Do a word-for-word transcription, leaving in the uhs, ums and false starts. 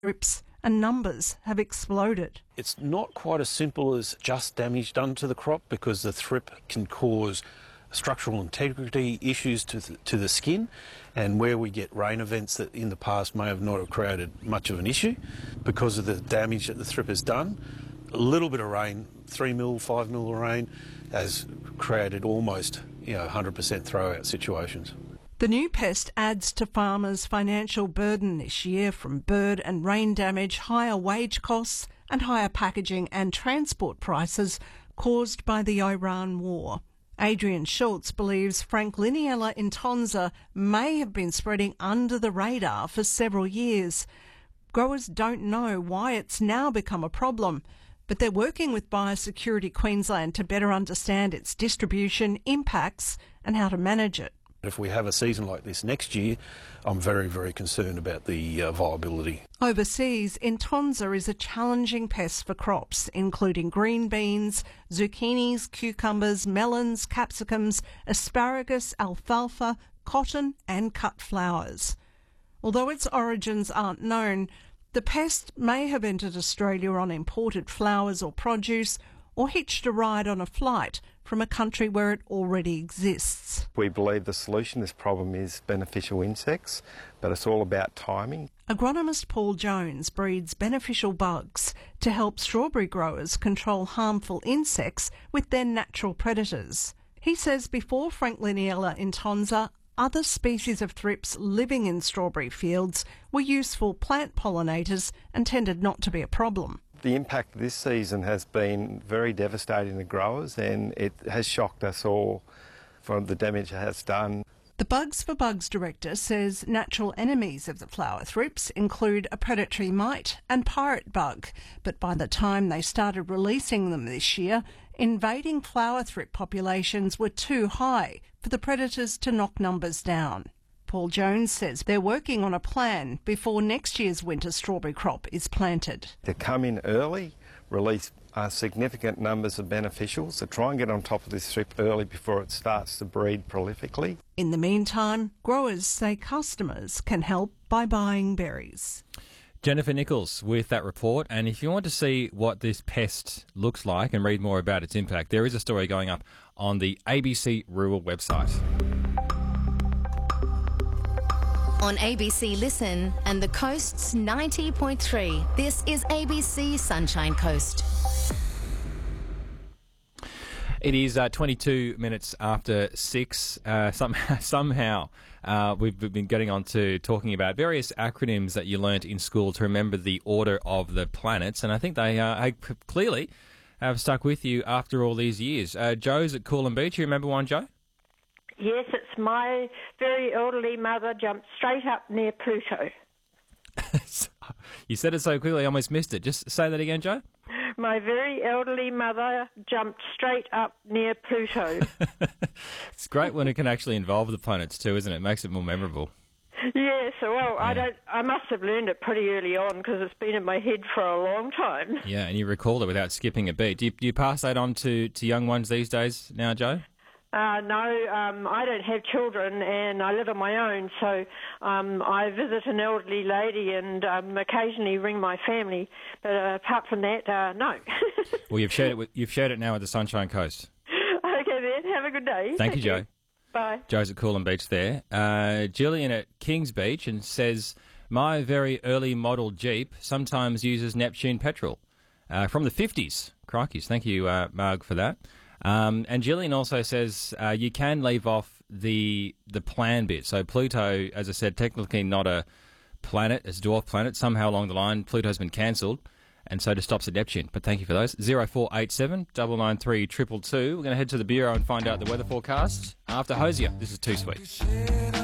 thrips and numbers have exploded. It's not quite as simple as just damage done to the crop, because the thrip can cause structural integrity issues to the, to the skin, and where we get rain events that in the past may have not have created much of an issue because of the damage that the thrip has done. A little bit of rain, three mil, five mil of rain, has created almost, you know, one hundred percent throwout situations. The new pest adds to farmers' financial burden this year from bird and rain damage, higher wage costs and higher packaging and transport prices caused by the Iran war. Adrian Schultz believes Frankliniella intonsa may have been spreading under the radar for several years. Growers don't know why it's now become a problem, but they're working with Biosecurity Queensland to better understand its distribution, impacts and how to manage it. If we have a season like this next year, I'm very, very concerned about the uh, viability. Overseas, intonsa is a challenging pest for crops, including green beans, zucchinis, cucumbers, melons, capsicums, asparagus, alfalfa, cotton and cut flowers. Although its origins aren't known, the pest may have entered Australia on imported flowers or produce, or hitched a ride on a flight from a country where it already exists. We believe the solution to this problem is beneficial insects, but it's all about timing. Agronomist Paul Jones breeds beneficial bugs to help strawberry growers control harmful insects with their natural predators. He says before Frankliniella intonsa, other species of thrips living in strawberry fields were useful plant pollinators and tended not to be a problem. The impact this season has been very devastating to growers, and it has shocked us all from the damage it has done. The Bugs for Bugs director says natural enemies of the flower thrips include a predatory mite and pirate bug, but by the time they started releasing them this year, invading flower thrip populations were too high for the predators to knock numbers down. Paul Jones says they're working on a plan before next year's winter strawberry crop is planted. To come in early, release uh, significant numbers of beneficials, to try and get on top of this thrip early before it starts to breed prolifically. In the meantime, growers say customers can help by buying berries. Jennifer Nichols with that report, and if you want to see what this pest looks like and read more about its impact, there is a story going up on the A B C Rural website. On A B C Listen and the Coast's ninety point three, this is A B C Sunshine Coast. It is uh, twenty-two minutes after six. Uh, somehow, somehow uh, we've been getting on to talking about various acronyms that you learnt in school to remember the order of the planets, and I think they uh, clearly have stuck with you after all these years. Uh, Joe's at Coolum Beach. You remember one, Joe? Yes, it's my very elderly mother jumped straight up near Pluto. You said it so quickly, I almost missed it. Just say that again, Joe. My very elderly mother jumped straight up near Pluto. It's great when it can actually involve the planets too, isn't it? It makes it more memorable. Yes, well, Yeah. I don't. I must have learned it pretty early on because it's been in my head for a long time. Yeah, and you recall it without skipping a beat. Do you, do you pass that on to, to young ones these days now, Joe? Uh, no, um, I don't have children and I live on my own, so um, I visit an elderly lady and um, occasionally ring my family, but uh, apart from that, uh, no. Well, you've shared it with, you've shared it now with the Sunshine Coast. Okay then, have a good day. Thank, Thank you, you, Joe. Bye. Joe's at Coolum Beach there. Uh, Gillian at Kings Beach and says, my very early model Jeep sometimes uses Neptune petrol uh, from the fifties. Crikeys. Thank you, uh, Marg, for that. Um, and Gillian also says uh, you can leave off the the plan bit. So Pluto, as I said, technically not a planet, it's a dwarf planet. Somehow along the line, Pluto's been cancelled, and so to stops at Neptune. But thank you for those. zero four eight seven, nine nine three, two two two. We're going to head to the Bureau and find out the weather forecast after Hosier. This is Too Sweet.